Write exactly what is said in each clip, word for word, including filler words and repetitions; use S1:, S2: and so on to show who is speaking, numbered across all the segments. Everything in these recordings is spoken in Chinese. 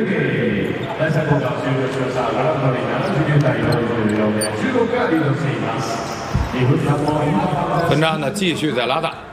S1: で第三クォーター終了しました。ご覧のようにななじゅうきゅうたいよんじゅうよんで中国がリードしています。日本さんも今
S2: 分差呢继续在拉大。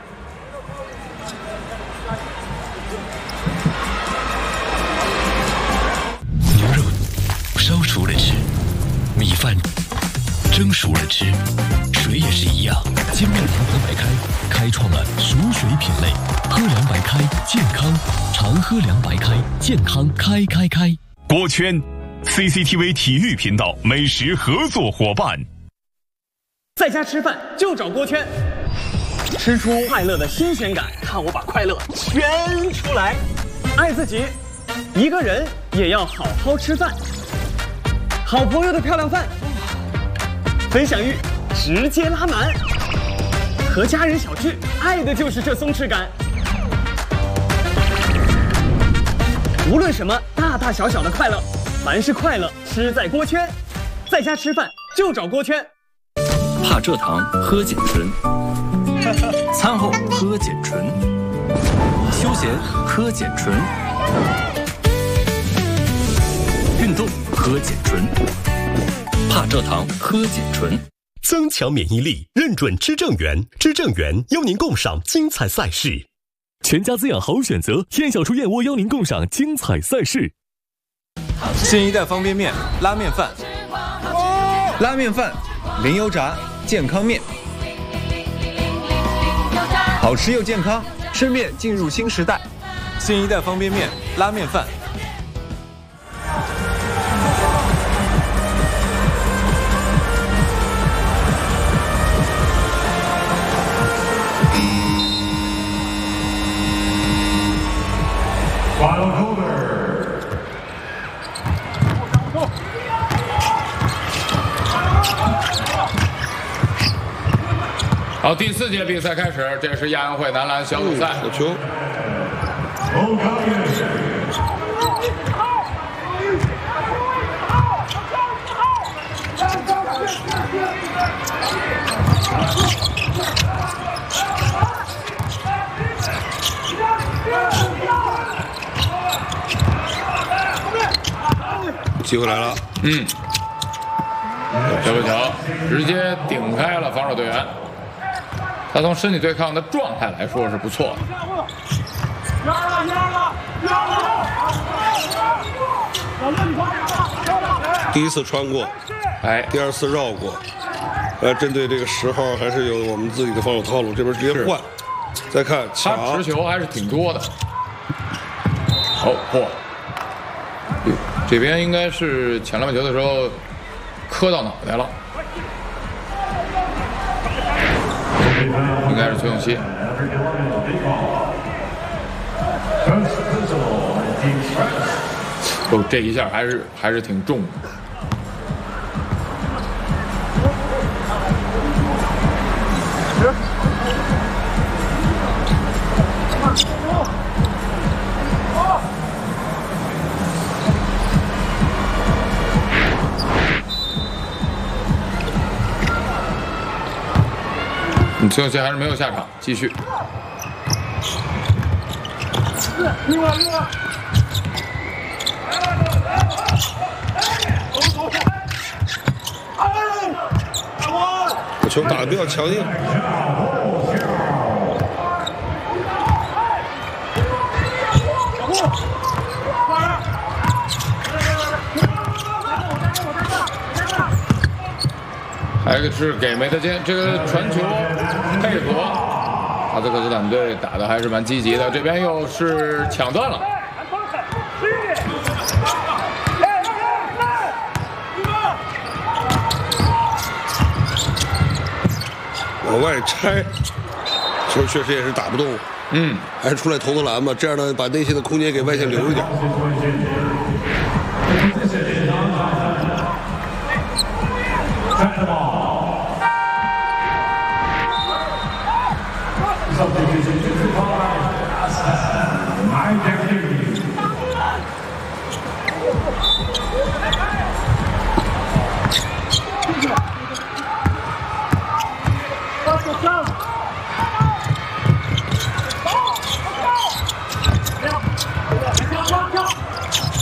S3: 牛肉烧熟了吃，米饭蒸熟了吃，水也是一样。精酿银河白开开创了熟水品类，喝凉白开健康，常喝凉白开健康开开开。
S4: 锅圈 ，C C T V 体育频道美食合作伙伴。
S5: 在家吃饭就找锅圈，吃出快乐的新鲜感，看我把快乐圈出来。爱自己，一个人也要好好吃饭。好朋友的漂亮饭，分享欲直接拉满。和家人小聚，爱的就是这松弛感。无论什么大大小小的快乐，凡是快乐吃在锅圈。在家吃饭就找锅圈。
S3: 怕蔗糖喝碱醇，餐后喝碱醇，休闲喝碱醇，运动喝碱醇，怕蔗糖喝碱醇。
S6: 增强免疫力，认准知正源，知正源邀您共赏精彩赛事。
S7: 全家滋养好选择，燕小厨燕窝邀您共赏精彩赛事。
S8: 新一代方便面拉面饭，拉面饭零油炸健康面，好吃又健康，吃面进入新时代。新一代方便面拉面饭。
S2: 好，第四节比赛开始，这是亚运会男篮小组赛。
S9: 有球。机会来了，
S2: 嗯，这个球直接顶开了防守队员。他从身体对抗的状态来说是不错的。
S9: 第一次穿过，
S2: 哎，
S9: 第二次绕过，呃，针对这个十号还是有我们自己的防守套路，这边直接换。再看
S2: 他持球还是挺多的。哦，嚯！这边应该是抢篮板球的时候磕到脑袋了。应该是崔永熙。哦，这一下还是还是挺重的。嗯，崔永熙还是没有下场，继续。
S9: 这球打得比较强硬。
S2: 还有一个是给梅特金，这个传球配合，哈萨克斯坦队打的还是蛮积极的。这边又是抢断了。
S9: 往外拆，球确实也是打不动。
S2: 嗯，
S9: 还是出来投投篮吧，这样呢把内线的空间给外线留一点。